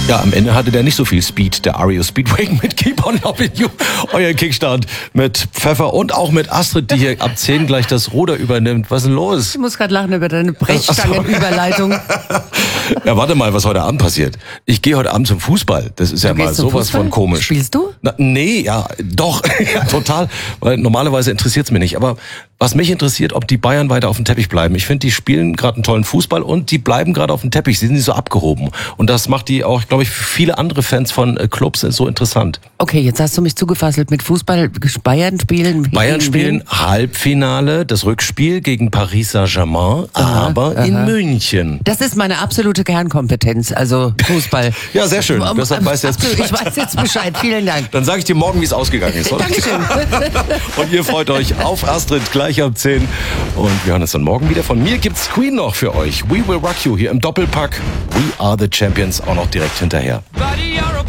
Ja, am Ende hatte der nicht so viel Speed, der REO Speedwagon mit Keep on Loving You. Euer Kickstart mit Pfeffer und auch mit Astrid, die hier ab 10 gleich das Ruder übernimmt. Was ist denn los? Ich muss gerade lachen über deine Brechstangenüberleitung. Ja, warte mal, was heute Abend passiert. Ich gehe heute Abend zum Fußball. Das ist ja mal sowas von komisch. Spielst du? Nee, ja, doch, ja, total. Weil normalerweise interessiert's mich nicht. Aber was mich interessiert, ob die Bayern weiter auf dem Teppich bleiben. Ich finde, die spielen gerade einen tollen Fußball und die bleiben gerade auf dem Teppich. Sie sind nicht so abgehoben. Und das macht die auch, glaube ich, für viele andere Fans von Clubs so interessant. Okay, jetzt hast du mich zugefasselt mit Fußball. Bayern spielen Halbfinale, das Rückspiel gegen Paris Saint-Germain, aber in München. Das ist meine absolute Kernkompetenz, also Fußball. Ja, sehr schön. Deshalb weißt du jetzt Bescheid. Ich weiß jetzt Bescheid. Vielen Dank. Dann sage ich dir morgen, wie es ausgegangen ist, oder? Dankeschön. Und ihr freut euch auf Astrid gleich ab 10. Und wir hören uns dann morgen wieder. Von mir gibt's Queen noch für euch. We Will Rock You hier im Doppelpack. We Are the Champions auch noch direkt hinterher.